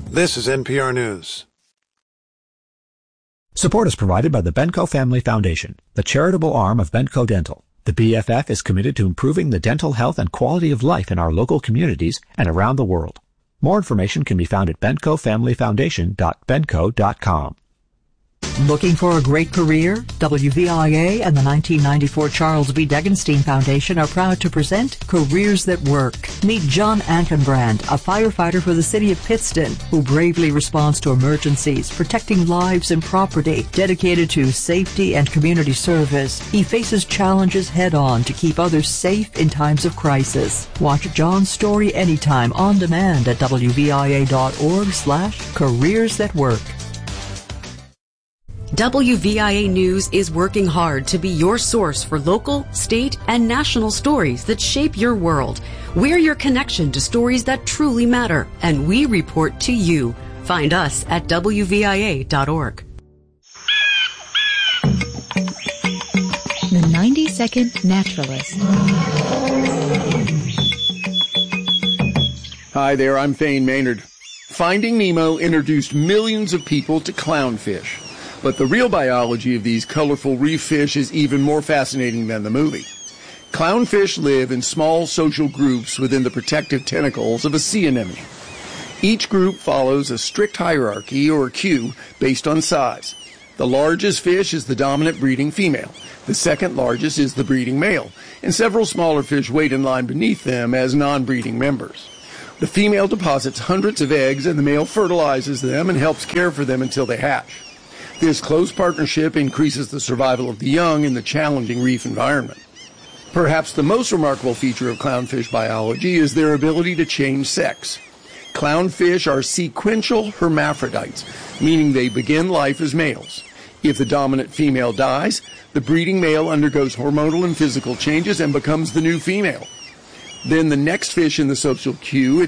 This is NPR News. Support is provided by the Benco Family Foundation, the charitable arm of Benco Dental. The BFF is committed to improving the dental health and quality of life in our local communities and around the world. More information can be found at bencofamilyfoundation.benco.com. Looking for a great career? WVIA and the 1994 Charles B. Degenstein Foundation are proud to present Careers That Work. Meet John Ankenbrand, a firefighter for the city of Pittston, who bravely responds to emergencies, protecting lives and property, dedicated to safety and community service. He faces challenges head-on to keep others safe in times of crisis. Watch John's story anytime on demand at wvia.org/Careers That Work. WVIA News is working hard to be your source for local, state, and national stories that shape your world. We're your connection to stories that truly matter, and we report to you. Find us at WVIA.org. The 90-Second Naturalist. Hi there, I'm Thane Maynard. Finding Nemo introduced millions of people to clownfish. But the real biology of these colorful reef fish is even more fascinating than the movie. Clownfish live in small social groups within the protective tentacles of a sea anemone. Each group follows a strict hierarchy, or queue, based on size. The largest fish is the dominant breeding female. The second largest is the breeding male, and several smaller fish wait in line beneath them as non-breeding members. The female deposits hundreds of eggs, and the male fertilizes them and helps care for them until they hatch. This close partnership increases the survival of the young in the challenging reef environment. Perhaps the most remarkable feature of clownfish biology is their ability to change sex. Clownfish are sequential hermaphrodites, meaning they begin life as males. If the dominant female dies, the breeding male undergoes hormonal and physical changes and becomes the new female. Then the next fish in the social queue